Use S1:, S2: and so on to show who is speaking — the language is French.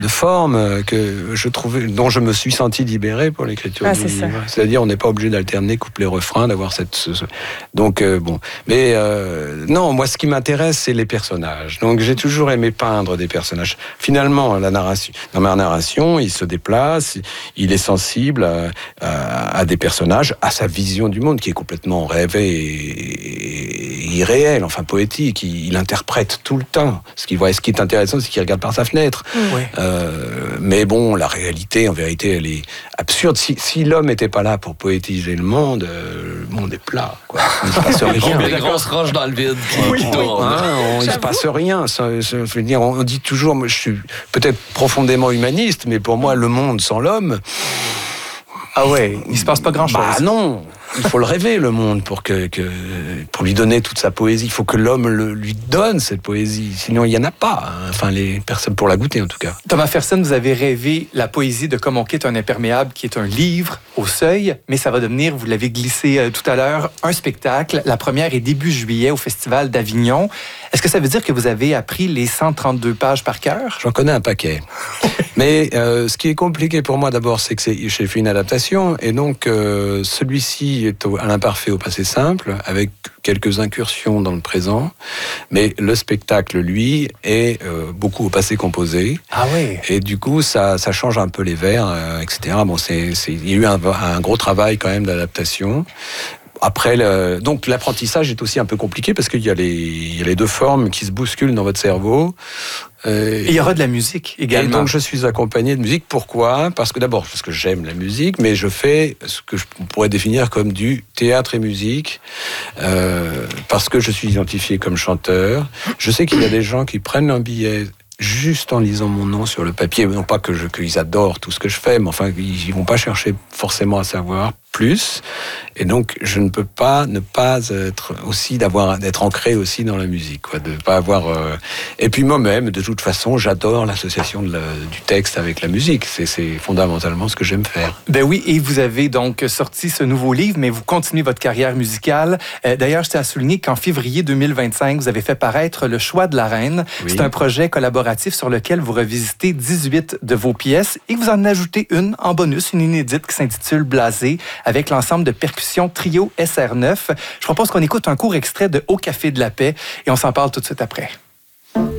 S1: de forme que je trouvais, dont je me suis senti libéré pour l'écriture du livre. C'est-à-dire, on n'est pas obligé d'alterner couplet-refrain, d'avoir donc bon. Mais non, moi, ce qui m'intéresse, c'est les personnages. Donc, j'ai toujours aimé peindre des personnages. Finalement, dans ma narration, il se déplace, il est sensible à des personnages, à sa vision du monde qui est complètement rêvée et irréelle, enfin poétique. Il interprète tout le temps ce qu'il voit. Et ce qui est intéressant, c'est qu'il regarde par sa fenêtre. Oui. Mais bon, la réalité, en vérité, elle est absurde. Si l'homme n'était pas là pour poétiser le monde est plat, quoi. Il ne se passe rien.
S2: Il y a des grosses roches dans le vide qui tournent.
S1: Il ne se passe rien. Je veux dire, on dit toujours, moi, je suis peut-être profondément humaniste, mais pour moi, le monde sans l'homme...
S3: Ah ouais, il ne se passe pas grand-chose.
S1: Bah non, il faut le rêver, le monde, pour lui donner toute sa poésie. Il faut que l'homme lui donne cette poésie. Sinon, il n'y en a pas. Enfin, les personnes pour la goûter, en tout cas.
S3: Thomas Fersen, vous avez rêvé la poésie de Comme on quitte un imperméable, qui est un livre au seuil, mais ça va devenir, vous l'avez glissé tout à l'heure, un spectacle. La première est début juillet au Festival d'Avignon. Est-ce que ça veut dire que vous avez appris les 132 pages par cœur?
S1: J'en connais un paquet. Mais ce qui est compliqué pour moi, d'abord, c'est que j'ai fait une adaptation, et donc celui-ci est à l'imparfait au passé simple, avec quelques incursions dans le présent, mais le spectacle, lui, est beaucoup au passé composé.
S3: Ah oui.
S1: Et du coup, ça change un peu les vers, etc. Bon, il y a eu un gros travail quand même d'adaptation. Après, donc l'apprentissage est aussi un peu compliqué parce qu'il y a les deux formes qui se bousculent dans votre cerveau.
S3: Et il y aura de la musique également.
S1: Et donc je suis accompagné de musique. Pourquoi ? Parce que j'aime la musique, mais je fais ce que je pourrais définir comme du théâtre et musique, parce que je suis identifié comme chanteur. Je sais qu'il y a des gens qui prennent un billet juste en lisant mon nom sur le papier, non pas qu'ils adorent tout ce que je fais, mais enfin, ils vont pas chercher forcément à savoir plus. Et donc, je ne peux pas ne pas être aussi d'être ancré aussi dans la musique, quoi, de pas avoir. Et puis moi-même, de toute façon, j'adore l'association du texte avec la musique. C'est fondamentalement ce que j'aime faire.
S3: Ben oui, et vous avez donc sorti ce nouveau livre, mais vous continuez votre carrière musicale. D'ailleurs, je tiens à souligner qu'en février 2025, vous avez fait paraître Le Choix de la Reine. Oui. C'est un projet collaboratif sur lequel vous revisitez 18 de vos pièces et vous en ajoutez une en bonus, une inédite qui s'intitule Blasé, avec l'ensemble de percussions Trio SR9. Je propose qu'on écoute un court extrait de Au Café de la Paix et on s'en parle tout de suite après.